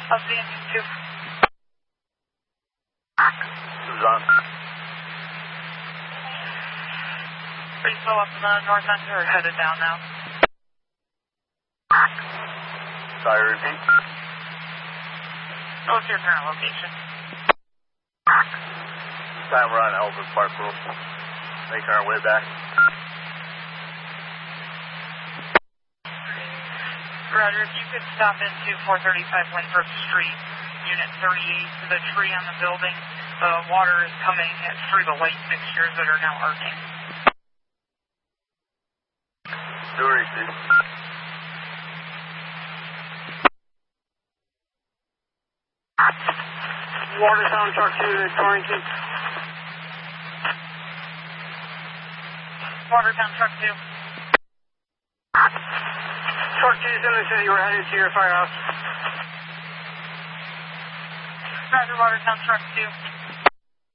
I'll see you 2. Suzanne. Pretty slow up in the north end, or headed down now? Sorry, repeat. What's your current location? Time we're on Elvis Park Road. Making our way back. Roger, if you could stop into 435 Winthrop Street, Unit 38, to the tree on the building. The water is coming through the light fixtures that are now arcing. Story, please. Watertown truck to Torrington. Watertown truck 2. Truck 2 is in the city. We're headed to your firehouse. Roger, Watertown truck 2.